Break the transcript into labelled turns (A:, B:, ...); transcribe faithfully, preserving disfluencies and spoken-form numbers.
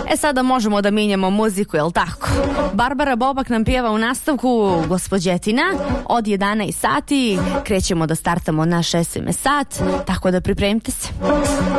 A: E sada možemo da minjamo muziku, jel tako? Barbara Bobak nam pjeva u nastavku Gospođetina od jedanaest sati. Krećemo da startamo naš es em es sat, tako da pripremite se.